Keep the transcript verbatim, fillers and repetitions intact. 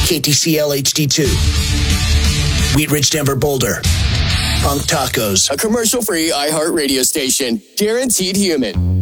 K T C L H D two. Wheat Ridge, Denver, Boulder. Punk Tacos. A commercial-free iHeart radio station. Guaranteed human.